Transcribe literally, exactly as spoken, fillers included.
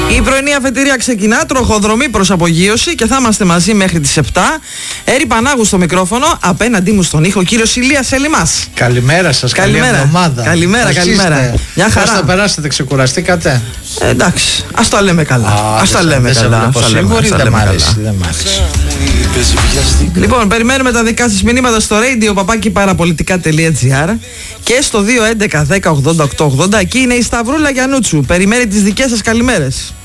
Η πρωινή αφετηρία ξεκινά, τροχοδρομή προς απογείωση και θα είμαστε μαζί μέχρι τις επτά. Έρη Πανάγου στο μικρόφωνο, απέναντί μου στον ήχο, κύριος Ηλίας Ελιμάς. Καλημέρα σας, καλημέρα. Καλή εβδομάδα. Καλημέρα, καλημέρα. Μια χαρά. Πώς θα περάσετε, ξεκουραστήκατε? Ε, εντάξει, ας τα λέμε καλά. Α, ας τα λέμε δεν καλά. Ας λέμε, σίγουρη, ας τα δεν μ' λέμε αρέσει, καλά. δεν μ' αρέσει. Λοιπόν, περιμένουμε τα δικά σας μηνύματα στο radio παπάκι παραπολιτικά τελεία gr και στο δύο έντεκα δέκα ογδόντα οκτώ ογδόντα. Εκεί είναι η Σταυρούλα Γιαννούτσου. Περιμένει τις δικές σας καλημέρες.